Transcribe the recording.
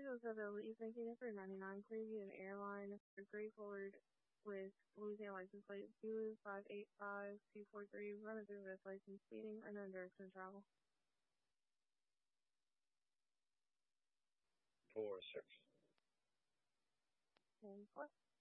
You've been Canadian for 99, Caribbean Airline, for Great Forward with Louisiana license plate Zulu 585243, running through with license speeding, unknown direction of travel. 4-6. And what?